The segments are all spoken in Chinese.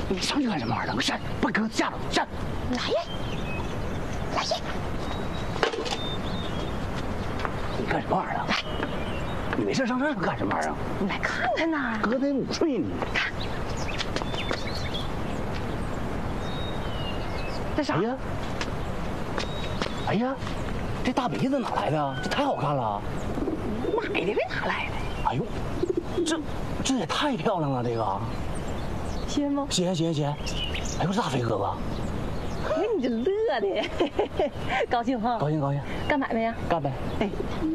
你上去干什么玩意儿？快闪！把鸽子吓着！闪！ 来呀，来呀！ 你干什么玩意儿啊？ 来， 你没事上这干什么玩意儿啊？ 你来看看呐。 鸽子午睡呢。 看，这啥？ 哎呀，哎呀，这大鼻子哪来的？这太好看了。 买的呗，哪来的？ 哎呦，这也太漂亮了，这个。 鲜吗？ 鲜。哎呦，这大飞鸽子。 哎，你这乐的，高兴哈？ 高兴。 干买卖呀？ 干呗。 哎，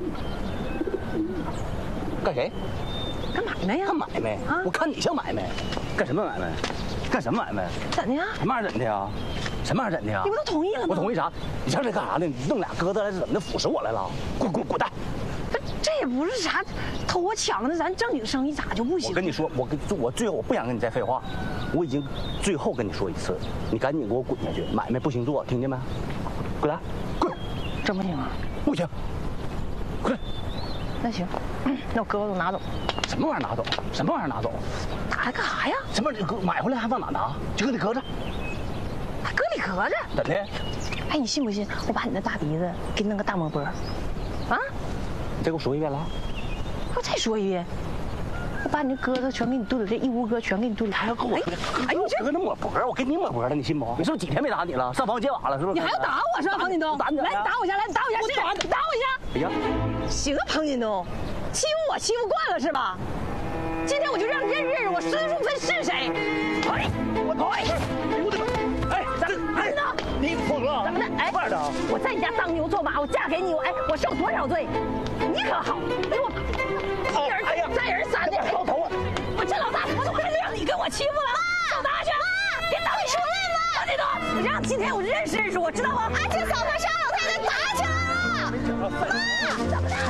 干谁？ 干买卖呀？ 干买卖啊！我看你像买卖，干什么买卖？干什么买卖？ 怎的呀？ 什么玩意儿整的呀？什么玩意儿整的呀？ 你不都同意了吗？ 我同意啥？你上这干啥呢？你弄俩鸽子来怎么的腐蚀我来了？滚蛋！ 这也不是啥偷我抢的，咱正经生意咋就不行？ 我跟你说，我最后我不想跟你再废话，我已经最后跟你说一次，你赶紧给我滚下去，买卖不行做，听见没？滚蛋，滚！ 真不行啊？ 不行，滚！ 那行，那我鸽子拿走。 什么玩意儿拿走？什么玩意儿拿走？ 拿来干啥呀？ 什么买回来还往哪拿？就搁你搁着。 还搁里搁着？ 怎的？ 哎，你信不信？我把你那大鼻子给你弄个大抹波，啊？ 你再给我说一遍来。 我再说一遍，我把你这鸽子全给你炖了，这一窝鸽全给你炖了。 还要给我哎呦，这搁那抹脖，我给你抹脖了，你信不？你是不是几天没打你了？上房揭瓦了是不是？ 你还要打我是吧，彭锦东？ 打你！ 来，你打我一下，来，你打我一下，试试，打我一下。 哎呀， 行啊，彭锦东，欺负我欺负惯了是吧？今天我就让你认识我孙淑芬是谁。哎，我的妈！ 哎， 哎， 你疯了？ 怎么的？哎， 快点！ 我在你家当牛做马，我嫁给你，我受多少罪？你可好，给我一而再再而三的。 老头啊！ 我这老大我都快让你跟我欺负了。上哪去？别打你！王锦东，我让今天我认识我知道吗？俺这扫把上老太太打起来了。妈，怎么的？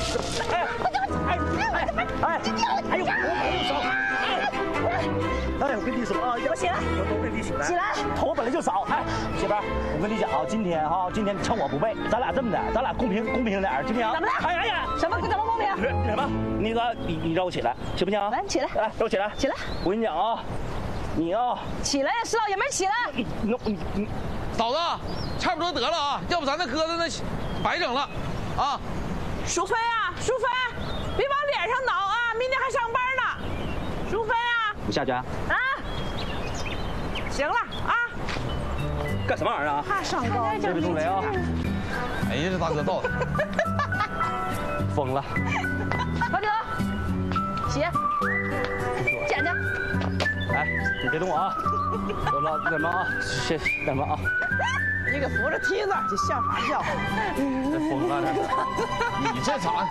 哎，我跟你说啊， 我起来， 我跟你起来， 起来， 头本来就少。哎，媳妇儿，我跟你讲啊，今天趁我不备，咱俩这么的，咱俩公平点，行不行？ 怎么了？ 哎呀， 怎么公平？ 什么？你让我起来，行不行？ 来，起来， 来，让我起来， 起来。 我跟你讲啊，你啊， 起来呀，石老爷们，起来！ 你， 嫂子，差不多得了啊，要不咱那鸽子那白整了，啊！ 淑芬啊，淑芬，别往脸上挠啊，明天还上班呢。淑芬啊， 你下去啊？ 啊，行了啊， 干什么玩意儿啊？ 怕上高， 别动雷啊！ 哎呀，这大哥到了， 疯了！ 王锦东，起，捡去。 哎，你别动我啊！走了，你干嘛啊？谢干嘛啊？ 你给扶着梯子，这笑啥笑？ 这疯了这！ 你这咋？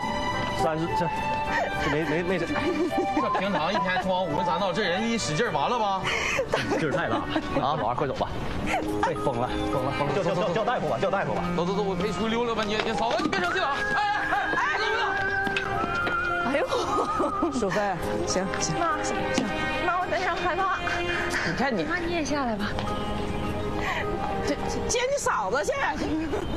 这没这， 这平常一天装五十三道，这人一使劲完了吧？ 劲儿太大啊！老二，快走吧！对，疯了！叫大夫吧！ 走，我陪出去溜溜吧。你嫂子，你别生气了啊！哎，怎么了？ 哎呦，淑芬，行， 妈，妈，我在这害怕。 你看你， 妈你也下来吧。 这接你嫂子去。